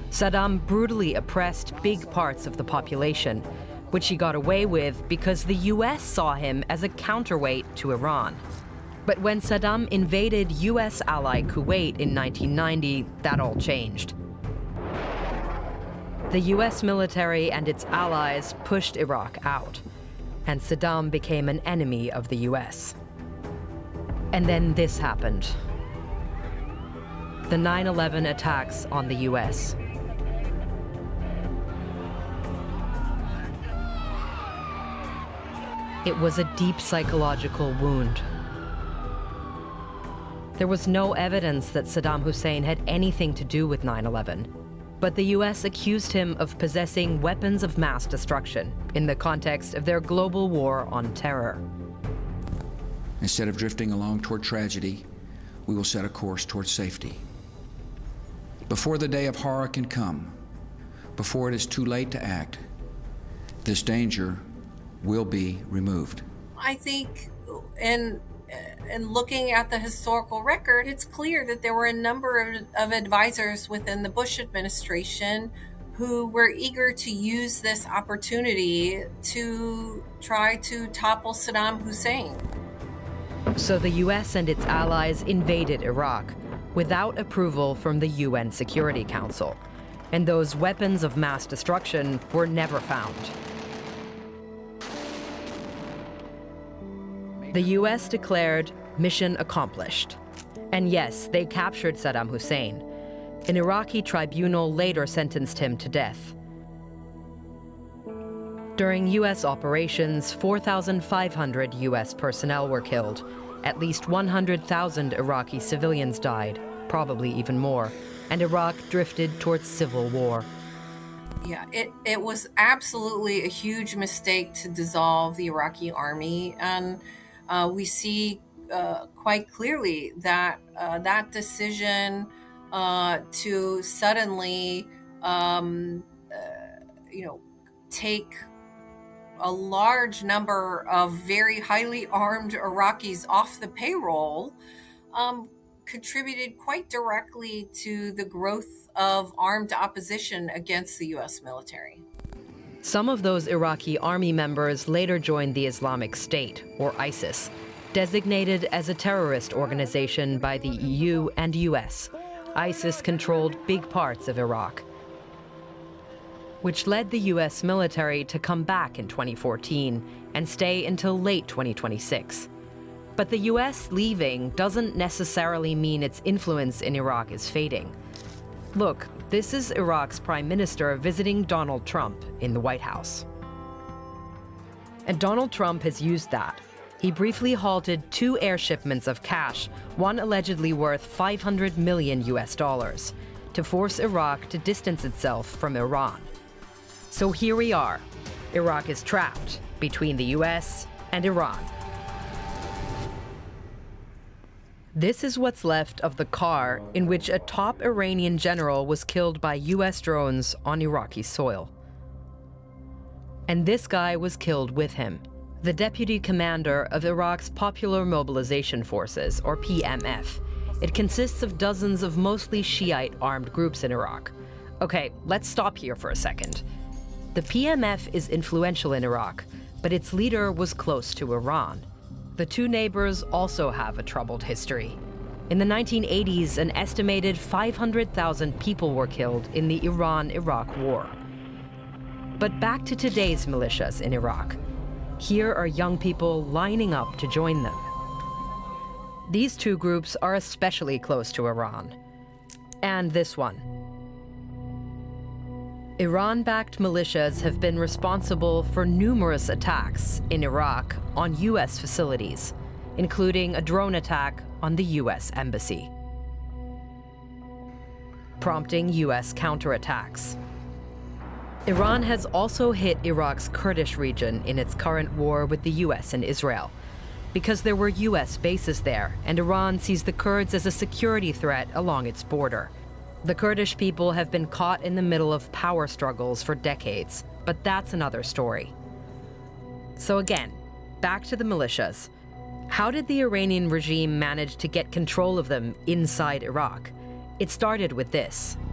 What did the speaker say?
Saddam brutally oppressed big parts of the population, which he got away with because the US saw him as a counterweight to Iran. But when Saddam invaded US ally Kuwait in 1990, that all changed. The US military and its allies pushed Iraq out, and Saddam became an enemy of the US. And then this happened. The 9/11 attacks on the US. It was a deep psychological wound. There was no evidence that Saddam Hussein had anything to do with 9/11, but the US accused him of possessing weapons of mass destruction in the context of their global war on terror. Instead of drifting along toward tragedy, we will set a course toward safety. Before the day of horror can come, before it is too late to act, this danger will be removed. I think in looking at the historical record, it's clear that there were a number of advisors within the Bush administration who were eager to use this opportunity to try to topple Saddam Hussein. So the US and its allies invaded Iraq without approval from the UN Security Council, and those weapons of mass destruction were never found. The US declared mission accomplished. And yes, they captured Saddam Hussein. An Iraqi tribunal later sentenced him to death. During US operations, 4,500 US personnel were killed. At least 100,000 Iraqi civilians died, probably even more, and Iraq drifted towards civil war. Yeah, it was absolutely a huge mistake to dissolve the Iraqi army, and we see quite clearly that that decision to suddenly, take a large number of very highly armed Iraqis off the payroll contributed quite directly to the growth of armed opposition against the U.S. military. Some of those Iraqi army members later joined the Islamic State, or ISIS, designated as a terrorist organization by the EU and US. ISIS controlled big parts of Iraq, which led the US military to come back in 2014 and stay until late 2026. But the US leaving doesn't necessarily mean its influence in Iraq is fading. Look, this is Iraq's prime minister visiting Donald Trump in the White House. And Donald Trump has used that. He briefly halted 2 air shipments of cash, one allegedly worth $500 million US, to force Iraq to distance itself from Iran. So here we are. Iraq is trapped between the US and Iran. This is what's left of the car in which a top Iranian general was killed by US drones on Iraqi soil. And this guy was killed with him, the deputy commander of Iraq's Popular Mobilization Forces, or PMF. It consists of dozens of mostly Shiite armed groups in Iraq. Okay, let's stop here for a second. The PMF is influential in Iraq, but its leader was close to Iran. The two neighbors also have a troubled history. In the 1980s, an estimated 500,000 people were killed in the Iran-Iraq War. But back to today's militias in Iraq. Here are young people lining up to join them. These two groups are especially close to Iran. And this one. Iran-backed militias have been responsible for numerous attacks in Iraq on US facilities, including a drone attack on the US embassy, prompting US counterattacks. Iran has also hit Iraq's Kurdish region in its current war with the US and Israel, because there were US bases there, and Iran sees the Kurds as a security threat along its border. The Kurdish people have been caught in the middle of power struggles for decades, but that's another story. So again, back to the militias. How did the Iranian regime manage to get control of them inside Iraq? It started with this.